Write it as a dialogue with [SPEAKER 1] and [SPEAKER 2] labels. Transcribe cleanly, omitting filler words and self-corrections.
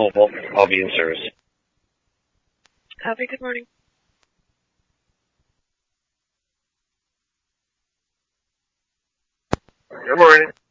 [SPEAKER 1] Mobile. I'll be in service.
[SPEAKER 2] Have a good morning.
[SPEAKER 3] Good morning.